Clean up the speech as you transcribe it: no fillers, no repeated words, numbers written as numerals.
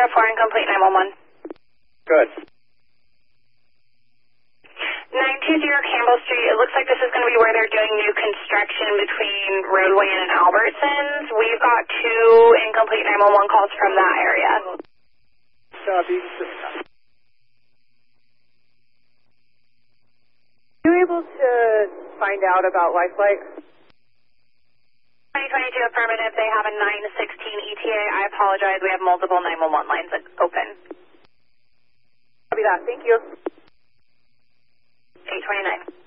incomplete 911. Good. 920 Campbell Street. It looks like this is going to be where they're doing new construction between Roadway and Albertsons. We've got 2 incomplete 911 calls from that area. Are you able to find out about Lifelike? 2022 affirmative. They have a 916 ETA. I apologize. We have multiple 911 lines open. Copy that. Thank you. 829.